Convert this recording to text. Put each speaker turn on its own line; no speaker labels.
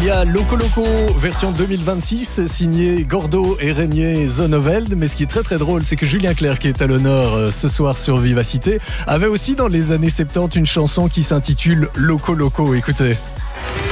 y a Loco Loco version 2026 signé Gordo et Régnier Zoneveld. Mais ce qui est très très drôle, c'est que Julien Clerc, qui est à l'honneur ce soir sur Vivacité, avait aussi dans les années 70 une chanson qui s'intitule Loco Loco. Écoutez.